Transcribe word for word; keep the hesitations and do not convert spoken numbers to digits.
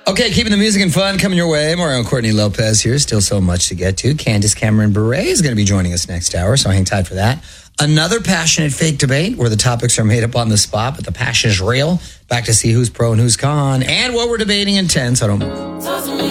Okay, keeping the music and fun coming your way. Mario and Courtney Lopez here. Still so much to get to. Candace Cameron Bure is going to be joining us next hour, so hang tight for that. Another passionate fake debate where the topics are made up on the spot, but the passion is real. Back to see who's pro and who's con, and what we're debating in ten, so don't